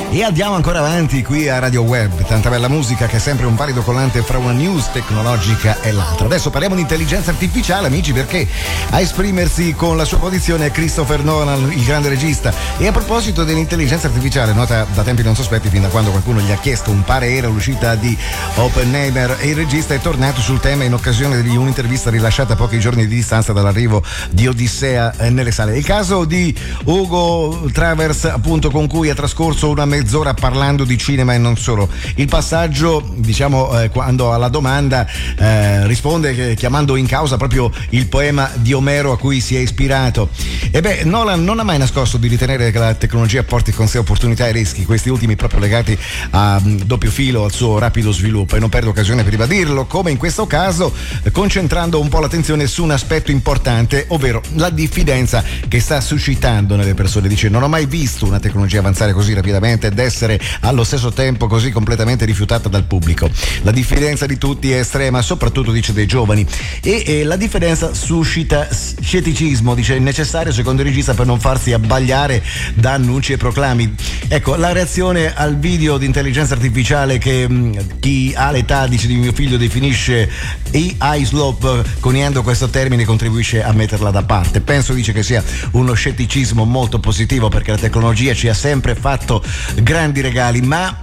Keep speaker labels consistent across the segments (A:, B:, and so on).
A: E andiamo ancora avanti qui a Radio Web, tanta bella musica che è sempre un valido collante fra una news tecnologica e l'altra. Adesso parliamo di intelligenza artificiale, amici, perché a esprimersi con la sua posizione è Christopher Nolan, il grande regista. E a proposito dell'intelligenza artificiale, nota da tempi non sospetti, fin da quando qualcuno gli ha chiesto un parere all'uscita di Oppenheimer, e il regista è tornato sul tema in occasione di un'intervista rilasciata a pochi giorni di distanza dall'arrivo di Odissea nelle sale. Il caso di Hugo Travers, appunto, con cui ha trascorso una mezz'ora parlando di cinema e non solo. Il passaggio, quando alla domanda risponde chiamando in causa proprio il poema di Omero a cui si è ispirato. Nolan non ha mai nascosto di ritenere che la tecnologia porti con sé opportunità e rischi, questi ultimi proprio legati a doppio filo al suo rapido sviluppo, e non perdo occasione per ribadirlo, come in questo caso, concentrando un po' l'attenzione su un aspetto importante, ovvero la diffidenza che sta suscitando nelle persone. Dice: non ho mai visto una tecnologia avanzare così rapidamente ed essere allo stesso tempo così completamente rifiutata dal pubblico. La diffidenza di tutti è estrema, soprattutto, dice, dei giovani, e la diffidenza suscita scetticismo, dice, è necessario secondo il regista per non farsi abbagliare da annunci e proclami. Ecco, la reazione al video di intelligenza artificiale che chi ha l'età, dice, di mio figlio definisce AI slope, coniando questo termine, contribuisce a metterla da parte. Penso, dice, che sia uno scetticismo molto positivo, perché la tecnologia ci ha sempre fatto grandi regali, ma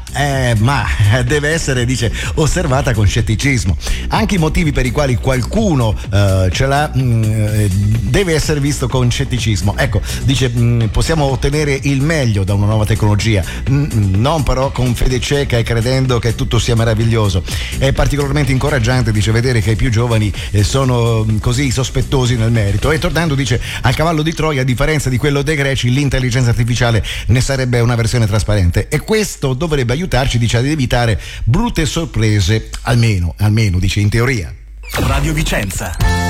A: deve essere, dice, osservata con scetticismo. Anche i motivi per i quali qualcuno ce l'ha deve essere visto con scetticismo. Ecco, dice, possiamo ottenere il meglio da una nuova tecnologia, non però con fede cieca e credendo che tutto sia meraviglioso. È particolarmente incoraggiante, dice, vedere che i più giovani sono così sospettosi nel merito. E tornando, dice, al cavallo di Troia, a differenza di quello dei greci, l'intelligenza artificiale ne sarebbe una versione trasparente, e questo dovrebbe aiutarci, dice, ad evitare brutte sorprese, almeno, dice, in teoria.
B: Radio Vicenza.